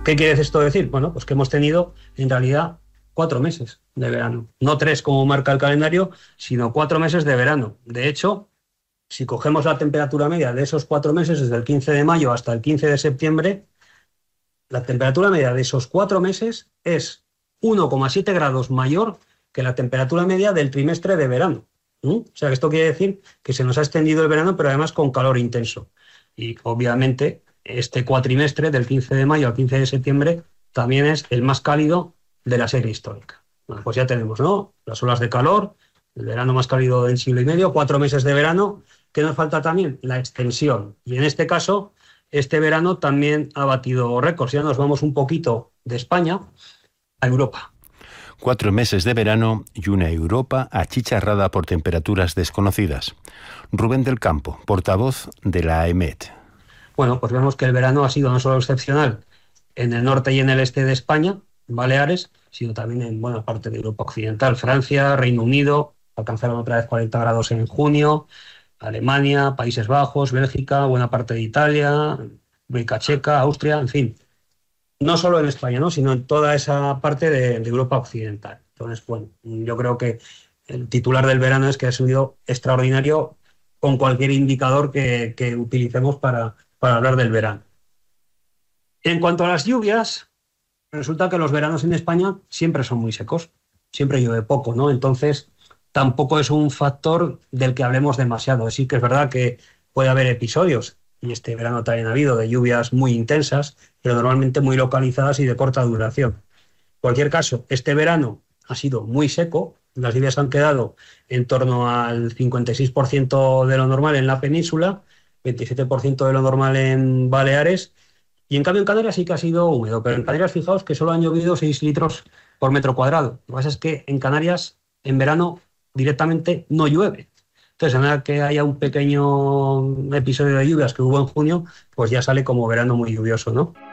¿Qué quiere esto decir? Bueno, pues que hemos tenido en realidad 4 meses de verano. No 3 como marca el calendario, sino 4 meses de verano. De hecho, si cogemos la temperatura media de esos 4 meses, desde el 15 de mayo hasta el 15 de septiembre, la temperatura media de esos 4 meses es 1,7 grados mayor que la temperatura media del trimestre de verano. O sea, que esto quiere decir que se nos ha extendido el verano, pero además con calor intenso. Y obviamente este cuatrimestre, del 15 de mayo al 15 de septiembre, también es el más cálido de la serie histórica. Bueno, pues ya tenemos, ¿no?, las olas de calor, el verano más cálido del siglo y medio, 4 meses de verano. ¿Qué nos falta también? La extensión. Y en este caso, este verano también ha batido récords. Ya nos vamos un poquito de España a Europa. 4 meses de verano y una Europa achicharrada por temperaturas desconocidas. Rubén del Campo, portavoz de la AEMET. Bueno, pues vemos que el verano ha sido no solo excepcional en el norte y en el este de España, Baleares, sino también en buena parte de Europa occidental. Francia, Reino Unido, alcanzaron otra vez 40 grados en junio, Alemania, Países Bajos, Bélgica, buena parte de Italia, República Checa, Austria, en fin. No solo en España, ¿no?, sino en toda esa parte de Europa occidental. Entonces, bueno, yo creo que el titular del verano es que ha sido extraordinario con cualquier indicador que utilicemos para hablar del verano. En cuanto a las lluvias, resulta que los veranos en España siempre son muy secos, siempre llueve poco, ¿no? Entonces, tampoco es un factor del que hablemos demasiado. Sí que es verdad que puede haber episodios, y este verano también ha habido, de lluvias muy intensas, pero normalmente muy localizadas y de corta duración. En cualquier caso, este verano ha sido muy seco, las lluvias han quedado en torno al 56% de lo normal en la península, 27% de lo normal en Baleares, y en cambio en Canarias sí que ha sido húmedo, pero en Canarias fijaos que solo han llovido 6 litros por metro cuadrado. Lo que pasa es que en Canarias en verano directamente no llueve. Entonces, a nada que haya un pequeño episodio de lluvias que hubo en junio, pues ya sale como verano muy lluvioso, ¿no?